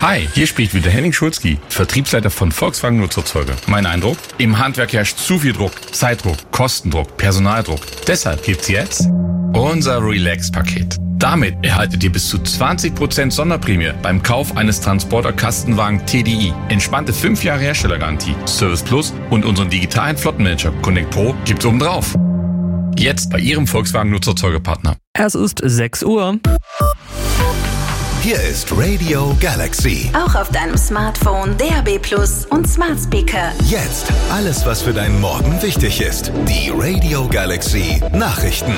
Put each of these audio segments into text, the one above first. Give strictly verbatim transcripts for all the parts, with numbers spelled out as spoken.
Hi, hier spricht wieder Henning Schulzki, Vertriebsleiter von Volkswagen Nutzerzeuge. Mein Eindruck? Im Handwerk herrscht zu viel Druck, Zeitdruck, Kostendruck, Personaldruck. Deshalb gibt's jetzt unser Relax-Paket. Damit erhaltet ihr bis zu zwanzig Prozent Sonderprämie beim Kauf eines Transporter-Kastenwagen T D I. Entspannte fünf Jahre Herstellergarantie, Service Plus und unseren digitalen Flottenmanager Connect Pro gibt's obendrauf. Jetzt bei Ihrem Volkswagen Nutzerzeugepartner. Es ist sechs Uhr. Hier ist Radio Galaxy. Auch auf deinem Smartphone, D A B Plus und Smart Speaker. Jetzt alles, was für deinen Morgen wichtig ist. Die Radio Galaxy Nachrichten.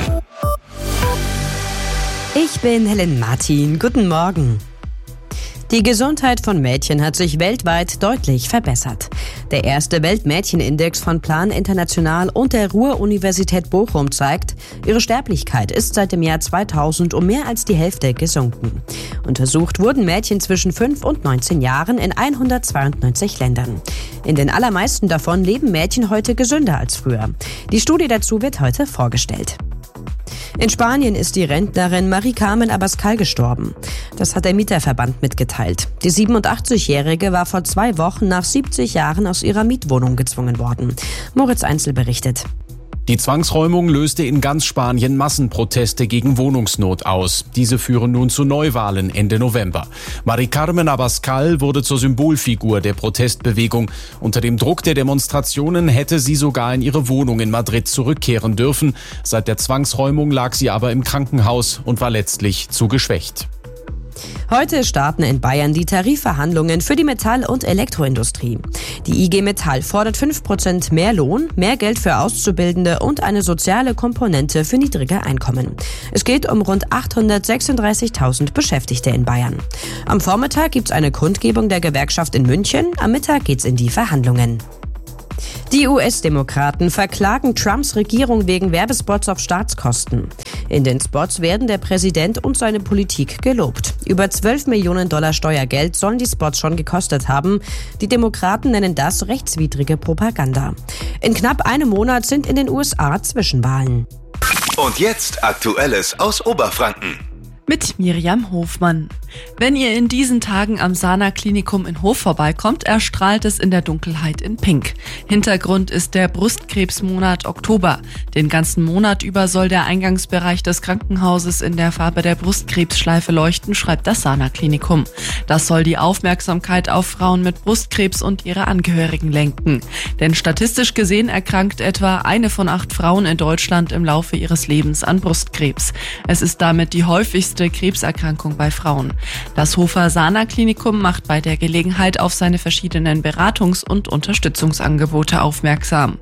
Ich bin Helen Martin. Guten Morgen. Die Gesundheit von Mädchen hat sich weltweit deutlich verbessert. Der erste Weltmädchenindex von Plan International und der Ruhr-Universität Bochum zeigt, ihre Sterblichkeit ist seit dem Jahr zweitausend um mehr als die Hälfte gesunken. Untersucht wurden Mädchen zwischen fünf und neunzehn Jahren in hundertzweiundneunzig Ländern. In den allermeisten davon leben Mädchen heute gesünder als früher. Die Studie dazu wird heute vorgestellt. In Spanien ist die Rentnerin Mari Carmen Abascal gestorben. Das hat der Mieterverband mitgeteilt. Die siebenundachtzigjährige war vor zwei Wochen nach siebzig Jahren aus ihrer Mietwohnung gezwungen worden. Moritz Einzel berichtet. Die Zwangsräumung löste in ganz Spanien Massenproteste gegen Wohnungsnot aus. Diese führen nun zu Neuwahlen Ende November. Mari Carmen Abascal wurde zur Symbolfigur der Protestbewegung. Unter dem Druck der Demonstrationen hätte sie sogar in ihre Wohnung in Madrid zurückkehren dürfen. Seit der Zwangsräumung lag sie aber im Krankenhaus und war letztlich zu geschwächt. Heute starten in Bayern die Tarifverhandlungen für die Metall- und Elektroindustrie. Die I G Metall fordert fünf Prozent mehr Lohn, mehr Geld für Auszubildende und eine soziale Komponente für niedrige Einkommen. Es geht um rund achthundertsechsunddreißigtausend Beschäftigte in Bayern. Am Vormittag gibt's eine Kundgebung der Gewerkschaft in München, am Mittag geht's in die Verhandlungen. Die U S-Demokraten verklagen Trumps Regierung wegen Werbespots auf Staatskosten. In den Spots werden der Präsident und seine Politik gelobt. Über zwölf Millionen Dollar Steuergeld sollen die Spots schon gekostet haben. Die Demokraten nennen das rechtswidrige Propaganda. In knapp einem Monat sind in den U S A Zwischenwahlen. Und jetzt Aktuelles aus Oberfranken. Mit Miriam Hofmann. Wenn ihr in diesen Tagen am Sana Klinikum in Hof vorbeikommt, erstrahlt es in der Dunkelheit in Pink. Hintergrund ist der Brustkrebsmonat Oktober. Den ganzen Monat über soll der Eingangsbereich des Krankenhauses in der Farbe der Brustkrebsschleife leuchten, schreibt das Sana Klinikum. Das soll die Aufmerksamkeit auf Frauen mit Brustkrebs und ihre Angehörigen lenken. Denn statistisch gesehen erkrankt etwa eine von acht Frauen in Deutschland im Laufe ihres Lebens an Brustkrebs. Es ist damit die häufigste Krebserkrankung bei Frauen. Das Hofer Sana Klinikum macht bei der Gelegenheit auf seine verschiedenen Beratungs- und Unterstützungsangebote aufmerksam.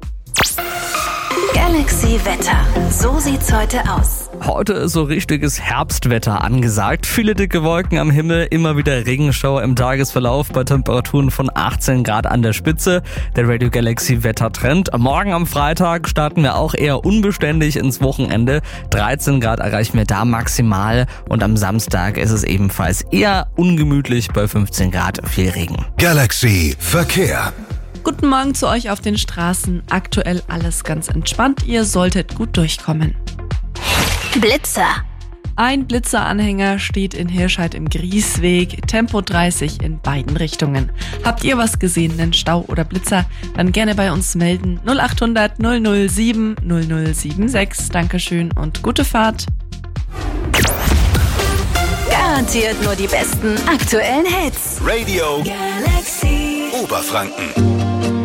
Galaxy Wetter. So sieht's heute aus. Heute ist so richtiges Herbstwetter angesagt. Viele dicke Wolken am Himmel, immer wieder Regenschauer im Tagesverlauf bei Temperaturen von achtzehn Grad an der Spitze. Der Radio Galaxy Wettertrend. Morgen am Freitag starten wir auch eher unbeständig ins Wochenende. dreizehn Grad erreichen wir da maximal und am Samstag ist es ebenfalls eher ungemütlich bei fünfzehn Grad, viel Regen. Galaxy Verkehr. Guten Morgen zu euch auf den Straßen. Aktuell alles ganz entspannt. Ihr solltet gut durchkommen. Blitzer. Ein Blitzeranhänger steht in Hirscheid im Griesweg, Tempo dreißig in beiden Richtungen. Habt ihr was gesehen, einen Stau oder Blitzer? Dann gerne bei uns melden. null acht hundert null null sieben null null sieben sechs. Dankeschön und gute Fahrt. Garantiert nur die besten aktuellen Hits. Radio Galaxy Oberfranken.